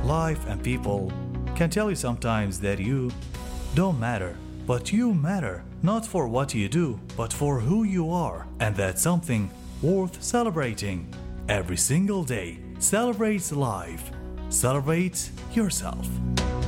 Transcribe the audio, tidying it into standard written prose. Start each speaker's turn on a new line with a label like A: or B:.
A: Life and people can tell you sometimes that you don't matter, but you matter not for what you do, but for who you are, and that's something worth celebrating. Every single day, celebrate life, celebrate yourself.